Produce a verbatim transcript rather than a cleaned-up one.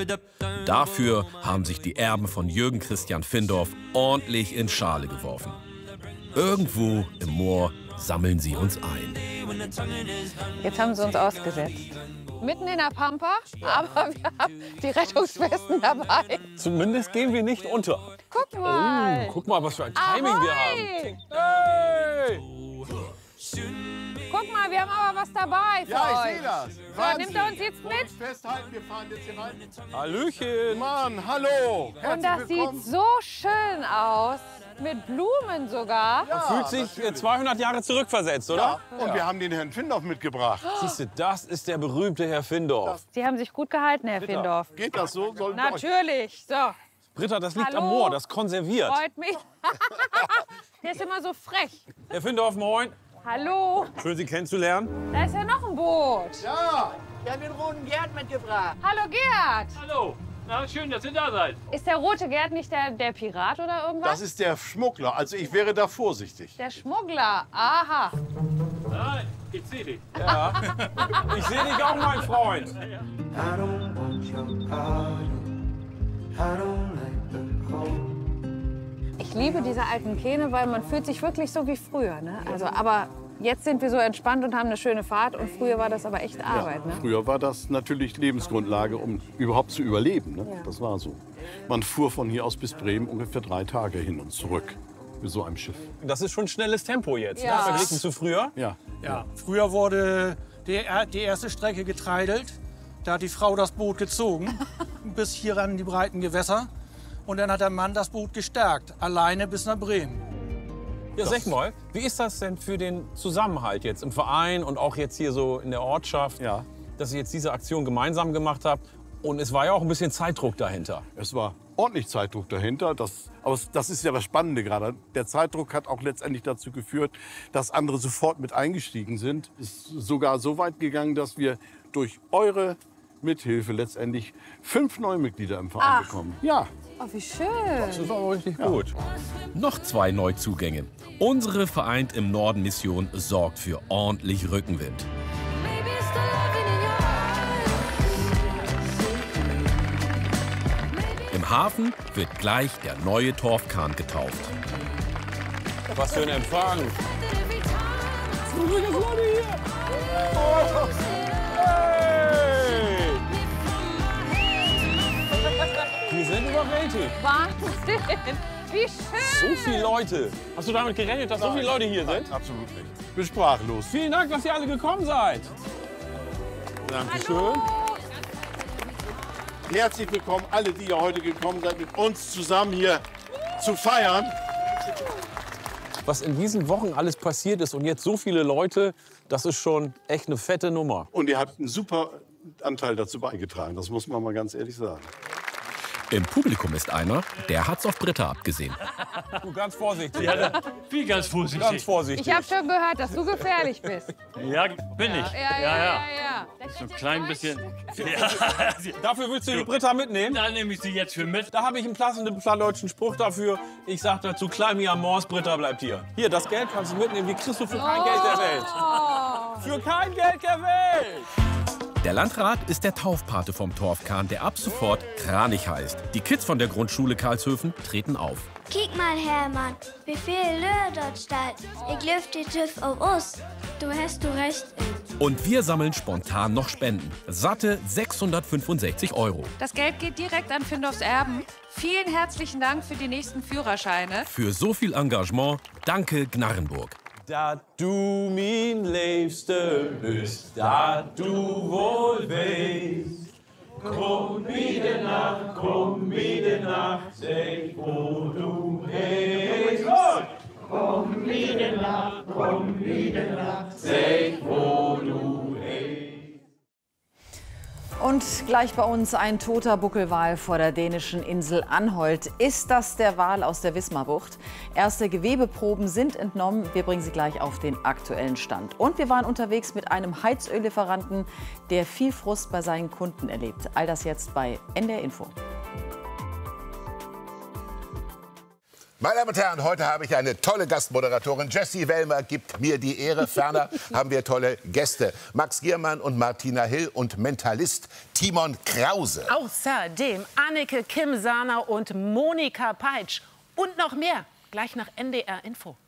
Dafür haben sich die Erben von Jürgen Christian Findorff ordentlich in Schale geworfen. Irgendwo im Moor sammeln sie uns ein. Jetzt haben sie uns ausgesetzt. Mitten in der Pampa, aber wir haben die Rettungswesten dabei. Zumindest gehen wir nicht unter. Guck mal. Oh, guck mal, was für ein Timing Ahoi. wir haben. Hey! Guck mal, wir haben aber was dabei für Ja, ich euch. sehe das. So, Wahnsinn. nimmt er uns jetzt mit? Festhalten, wir fahren jetzt hier rein. Hallöchen. Mann, hallo. Und Herzlich das willkommen. sieht so schön aus. Mit Blumen sogar. Ja, Fühlt sich natürlich. zweihundert Jahre zurückversetzt, oder? Ja. Und wir haben den Herrn Findorff mitgebracht. Siehst du, das ist der berühmte Herr Findorff. Sie haben sich gut gehalten, Herr Findorff. Geht das so? Sollen wir euch- Natürlich. So, Britta, das liegt Hallo. am Moor, das konserviert. freut mich. Der ist immer so frech. Herr Findorff, moin. Hallo. Schön, Sie kennenzulernen. Da ist ja noch ein Boot. Ja. Wir haben den roten Gerd mitgebracht. Hallo, Gerd. Hallo, na schön, dass ihr da seid. Ist der rote Gerd nicht der, der Pirat oder irgendwas? Das ist der Schmuggler. Also ich wäre da vorsichtig. Der Schmuggler. Aha. Nein, ich sehe dich. Ja. Ich sehe dich auch, mein Freund. I don't want your party. I don't like the cold. Ich liebe diese alten Kähne, weil man fühlt sich wirklich so wie früher. Ne? Also, aber jetzt sind wir so entspannt und haben eine schöne Fahrt. Und früher war das aber echt Arbeit. Ne? Früher war das natürlich Lebensgrundlage, um überhaupt zu überleben. Ne? Ja. Das war so. Man fuhr von hier aus bis Bremen ungefähr drei Tage hin und zurück mit so einem Schiff. Das ist schon schnelles Tempo jetzt, Ja. ne? Verglichen zu früher. Ja. Ja, früher wurde die, die erste Strecke getreidelt. Da hat die Frau das Boot gezogen, bis hier an die breiten Gewässer. Und dann hat der Mann das Boot gestärkt, alleine bis nach Bremen. Ja, sag mal, wie ist das denn für den Zusammenhalt jetzt im Verein und auch jetzt hier so in der Ortschaft, Ja. dass ihr jetzt diese Aktion gemeinsam gemacht habt? Und es war ja auch ein bisschen Zeitdruck dahinter. Es war ordentlich Zeitdruck dahinter. Das, aber das ist ja das Spannende gerade. Der Zeitdruck hat auch letztendlich dazu geführt, dass andere sofort mit eingestiegen sind. Es ist sogar so weit gegangen, dass wir durch eure Mithilfe letztendlich fünf neue Mitglieder im Verein Ach. bekommen. Ja. Oh, wie schön. Das war aber richtig gut. Noch zwei Neuzugänge. Unsere Vereint im Norden Mission sorgt für ordentlich Rückenwind. Im Hafen wird gleich der neue Torfkahn getauft. Was für ein Empfang. Wir sind überwältigt. Wahnsinn. Wie schön. So viele Leute. Hast du damit gerechnet, dass so viele Leute hier sind? Absolut nicht. Bin sprachlos. Vielen Dank, dass ihr alle gekommen seid. Dankeschön. Herzlich willkommen, alle, die ihr heute gekommen seid, mit uns zusammen hier zu feiern. Was in diesen Wochen alles passiert ist und jetzt so viele Leute, das ist schon echt eine fette Nummer. Und ihr habt einen super Anteil dazu beigetragen. Das muss man mal ganz ehrlich sagen. Im Publikum ist einer, der hat's auf Britta abgesehen. Du, ganz vorsichtig. Ja, wie ganz vorsichtig. Ganz vorsichtig. Ich habe schon gehört, dass du gefährlich bist. Ja, bin ich. Ja, ja, ja. ja. So ein klein bisschen. Dafür willst du die Britta mitnehmen? Da nehme ich sie jetzt für mit. Da habe ich einen passenden plattdeutschen Spruch dafür. Ich sag dazu, klein wie am Mors, Britta bleibt hier. Hier, das Geld kannst du mitnehmen. Die kriegst du für kein Geld der Welt. Für kein Geld der Welt. Der Landrat ist der Taufpate vom Torfkahn, der ab sofort Kranich heißt. Die Kids von der Grundschule Karlshöfen treten auf. Kiek mal, Hermann, wie viele Löhr dort steht. Ich löf die TÜV auf uns. Du hast du recht. Und wir sammeln spontan noch Spenden. Satte sechshundertfünfundsechzig Euro. Das Geld geht direkt an Findorffs Erben. Vielen herzlichen Dank für die nächsten Führerscheine. Für so viel Engagement, danke Gnarrenburg. Da du mein Liebste bist, da du wohl weißt. Komm wieder nach, komm wieder nach, sag, wo du bist. Komm wieder nach, komm wieder nach, sag, wo du bist. Und gleich bei uns ein toter Buckelwal vor der dänischen Insel Anholt. Ist das der Wal aus der Wismarbucht? Erste Gewebeproben sind entnommen. Wir bringen Sie gleich auf den aktuellen Stand. Und wir waren unterwegs mit einem Heizöllieferanten, der viel Frust bei seinen Kunden erlebt. All das jetzt bei N D R Info. Meine Damen und Herren, heute habe ich eine tolle Gastmoderatorin. Jessie Wellmer gibt mir die Ehre. Ferner haben wir tolle Gäste. Max Giermann und Martina Hill und Mentalist Timon Krause. Außerdem Anneke Kim Sahner und Monika Peitsch. Und noch mehr. Gleich nach N D R Info.